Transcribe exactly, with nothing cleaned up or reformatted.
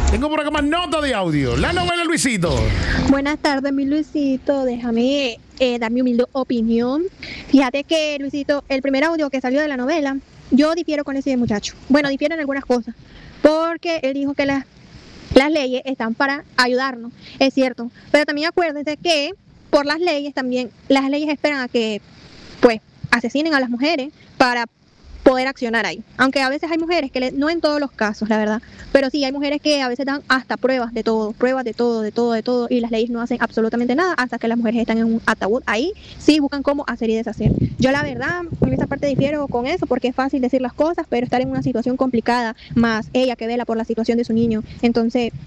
Tengo por acá más nota de audio. La novela Luisito. Buenas tardes, mi Luisito. Déjame eh, dar mi humilde opinión. Fíjate que, Luisito, el primer audio que salió de la novela, yo difiero con ese muchacho. Bueno, difiero en algunas cosas. Porque él dijo que las, las leyes están para ayudarnos. Es cierto. Pero también acuérdense que por las leyes también, las leyes esperan a que, pues, asesinen a las mujeres para poder accionar ahí. Aunque a veces hay mujeres que, le, no en todos los casos, la verdad, pero sí hay mujeres que a veces dan hasta pruebas de todo, pruebas de todo, de todo, de todo, y las leyes no hacen absolutamente nada hasta que las mujeres están en un ataúd. Ahí sí buscan cómo hacer y deshacer. Yo la verdad, en esa parte difiero con eso, porque es fácil decir las cosas, pero estar en una situación complicada, más ella que vela por la situación de su niño, entonces